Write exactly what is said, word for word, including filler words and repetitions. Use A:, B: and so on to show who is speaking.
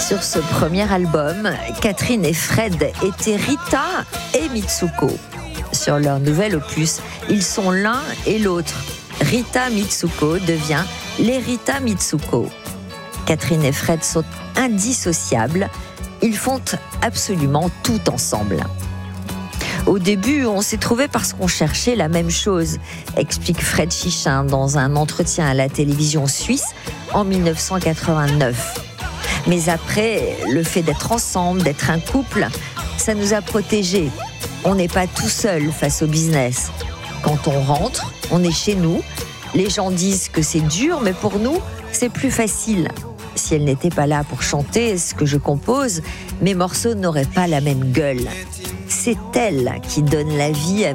A: Sur ce premier album, Catherine et Fred étaient Rita et Mitsuko. Sur leur nouvel opus, ils sont l'un et l'autre. Rita Mitsuko devient les Rita Mitsuko. Catherine et Fred sont indissociables. Ils font absolument tout ensemble. Au début, on s'est trouvés parce qu'on cherchait la même chose, explique Fred Chichin dans un entretien à la télévision suisse en dix-neuf cent quatre-vingt-neuf. Mais après, le fait d'être ensemble, d'être un couple, ça nous a protégés. On n'est pas tout seul face au business. Quand on rentre, on est chez nous. Les gens disent que c'est dur, mais pour nous, c'est plus facile. Si elle n'était pas là pour chanter ce que je compose, mes morceaux n'auraient pas la même gueule. C'est elle qui donne la vie à